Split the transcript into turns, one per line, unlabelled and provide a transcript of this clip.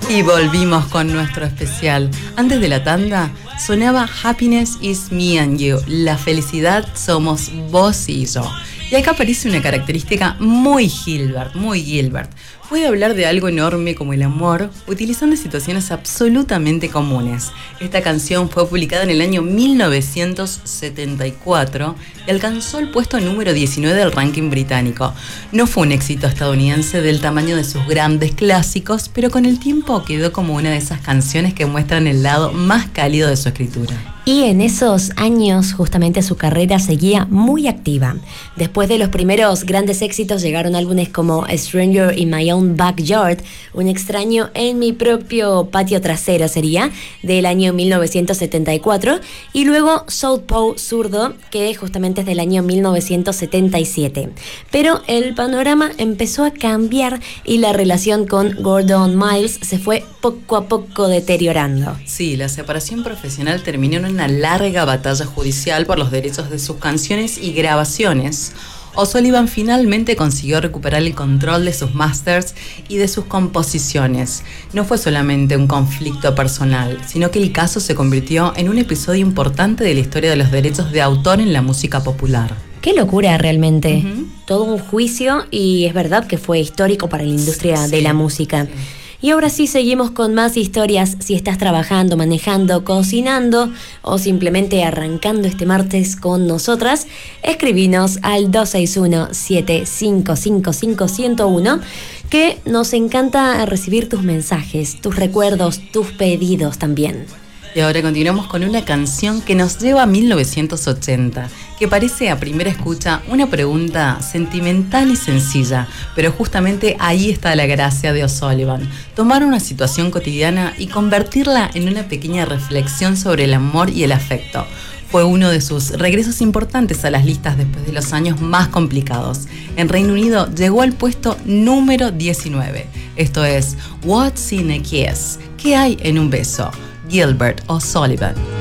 Y volvimos con nuestro especial. Antes de la tanda sonaba Happiness is me and you. La felicidad somos vos y yo. Y acá aparece una característica muy Gilbert. Puede hablar de algo enorme como el amor, utilizando situaciones absolutamente comunes. Esta canción fue publicada en el año 1974 y alcanzó el puesto número 19 del ranking británico. No fue un éxito estadounidense del tamaño de sus grandes clásicos, pero con el tiempo quedó como una de esas canciones que muestran el lado más cálido de su escritura.
Y en esos años justamente su carrera seguía muy activa. Después de los primeros grandes éxitos llegaron álbumes como A Stranger in My Own Backyard, Un extraño en mi propio patio trasero sería, del año 1974, y luego Southpaw Zurdo, que justamente es del año 1977. Pero el panorama empezó a cambiar y la relación con Gordon Miles se fue poco a poco deteriorando.
Sí, la separación profesional terminó en una larga batalla judicial por los derechos de sus canciones y grabaciones. O'Sullivan finalmente consiguió recuperar el control de sus masters y de sus composiciones. No fue solamente un conflicto personal, sino que el caso se convirtió en un episodio importante de la historia de los derechos de autor en la música popular.
Qué locura realmente. Todo un juicio, y es verdad que fue histórico para la industria de la música. Y ahora sí seguimos con más historias. Si estás trabajando, manejando, cocinando o simplemente arrancando este martes con nosotras, escribinos al 261-7555-101, que nos encanta recibir tus mensajes, tus recuerdos, tus pedidos también.
Y ahora continuamos con una canción que nos lleva a 1980, que parece a primera escucha una pregunta sentimental y sencilla, pero justamente ahí está la gracia de O'Sullivan: tomar una situación cotidiana y convertirla en una pequeña reflexión sobre el amor y el afecto. Fue uno de sus regresos importantes a las listas después de los años más complicados. En Reino Unido llegó al puesto número 19. Esto es What's in a Kiss? ¿Qué hay en un beso? Gilbert O'Sullivan.